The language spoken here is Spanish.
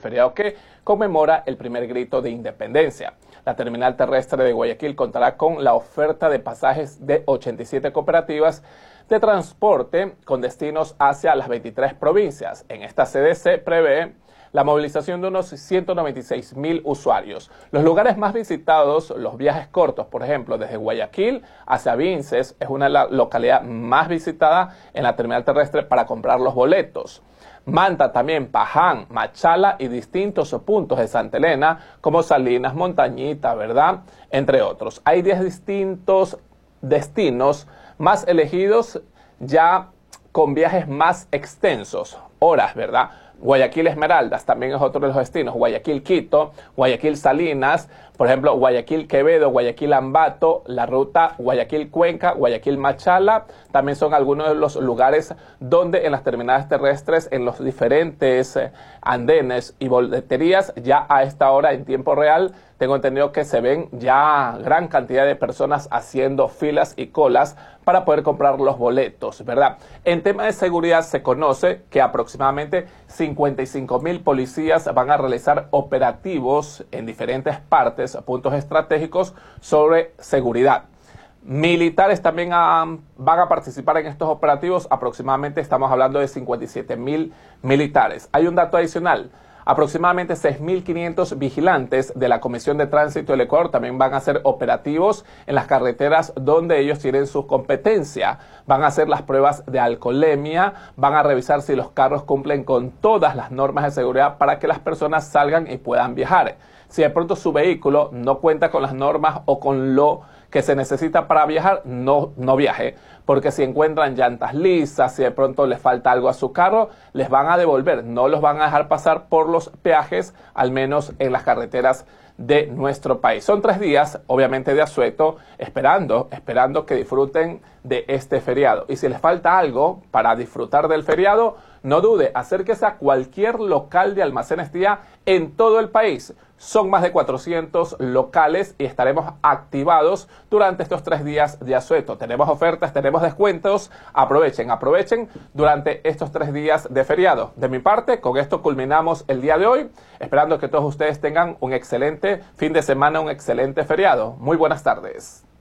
feriado que conmemora el primer grito de independencia. La terminal terrestre de Guayaquil contará con la oferta de pasajes de 87 cooperativas de transporte con destinos hacia las 23 provincias. En esta sede se prevé la movilización de unos 196.000 usuarios. Los lugares más visitados, los viajes cortos, por ejemplo, desde Guayaquil hacia Vinces, es una localidad más visitada en la terminal terrestre para comprar los boletos. Manta también, Paján, Machala y distintos puntos de Santa Elena, como Salinas, Montañita, ¿verdad? Entre otros. Hay 10 distintos destinos más elegidos ya con viajes más extensos, horas, ¿verdad? Guayaquil Esmeraldas también es otro de los destinos, Guayaquil Quito, Guayaquil Salinas, por ejemplo, Guayaquil Quevedo, Guayaquil Ambato, la ruta Guayaquil Cuenca, Guayaquil Machala, también son algunos de los lugares donde en las terminales terrestres, en los diferentes andenes y boleterías, ya a esta hora en tiempo real, tengo entendido que se ven ya gran cantidad de personas haciendo filas y colas para poder comprar los boletos, ¿verdad? En tema de seguridad se conoce que aproximadamente 55.000 policías van a realizar operativos en diferentes partes, puntos estratégicos sobre seguridad. Militares también van a participar en estos operativos, aproximadamente estamos hablando de 57.000 militares. Hay un dato adicional. Aproximadamente 6.500 vigilantes de la Comisión de Tránsito del Ecuador también van a hacer operativos en las carreteras donde ellos tienen su competencia. Van a hacer las pruebas de alcoholemia, van a revisar si los carros cumplen con todas las normas de seguridad para que las personas salgan y puedan viajar. Si de pronto su vehículo no cuenta con las normas o con lo que se necesita para viajar, no viaje, porque si encuentran llantas lisas, si de pronto les falta algo a su carro, les van a devolver, no los van a dejar pasar por los peajes, al menos en las carreteras de nuestro país. Son 3 días, obviamente, de asueto, esperando que disfruten de este feriado. Y si les falta algo para disfrutar del feriado, no dude, acérquese a cualquier local de Almacenes Tía en todo el país. Son más de 400 locales y estaremos activados durante estos 3 días de asueto. Tenemos ofertas, tenemos descuentos. Aprovechen durante estos 3 días de feriado. De mi parte, con esto culminamos el día de hoy, esperando que todos ustedes tengan un excelente fin de semana, un excelente feriado. Muy buenas tardes.